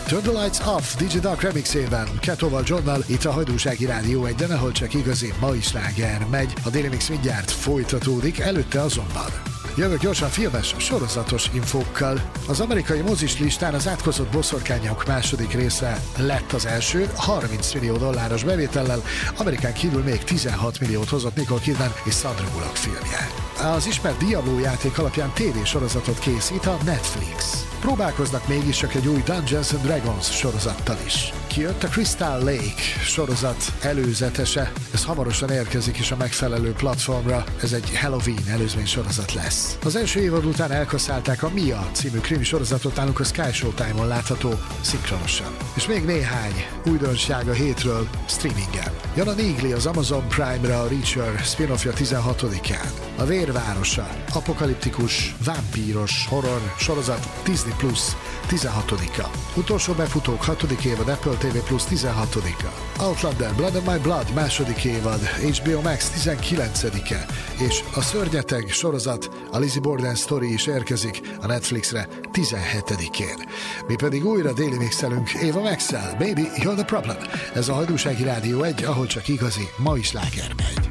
Turn the Lights Off DJ Dark remixében Ketoval Johnnal itt a Hajdúsági Rádió egy, de nehol csak igazi mai sláger megy. A Daily Mix mindjárt folytatódik, előtte azonban jövök gyorsan filmes, sorozatos infókkal. Az amerikai mozis listán az Átkozott boszorkányok második része lett az első, $30 millió bevétellel, Amerikán kívül még 16 milliót hozott Nicole Kidman és Sandra Bullock filmje. Az ismert Diablo játék alapján tévésorozatot készít a Netflix. Próbálkoznak mégis csak egy új Dungeons & Dragons sorozattal is. Kijött a Crystal Lake sorozat előzetese, ez hamarosan érkezik is a megfelelő platformra, ez egy Halloween előzmény sorozat lesz. Az első évad után elkaszálták a Mia című krimi sorozatot, nálunk a Sky Showtime-on látható szinkronosan. És még néhány újdonság a hétről streamingen. Jön a Neegly az Amazon Prime-ra a Reacher spin-offja 16-án. A Vérvárosa, apokaliptikus, vámpíros horror sorozat Disney Plus 16-a. Utolsó befutók 6. évad Apple TV Plus 16-a. Outlander Blood of My Blood második évad HBO Max 19-e. És a Szörnyeteg sorozat a Lizzie Borden Story is érkezik a Netflixre 17-én. Mi pedig újra Daily Mixelünk Eva Maxel, Baby You're the Problem. Ez a Hajdúsági Rádió 1, ahol csak igazi mai sláger megy.